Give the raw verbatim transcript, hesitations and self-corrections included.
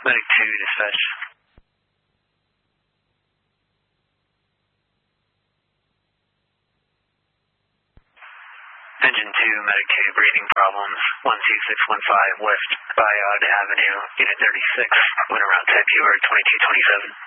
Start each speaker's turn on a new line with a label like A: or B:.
A: Medic two, dispatch. Engine two, Medic two, breathing problems, one two six one five West Bayard Avenue, Unit thirty-six, went around February twenty-two twenty-seven.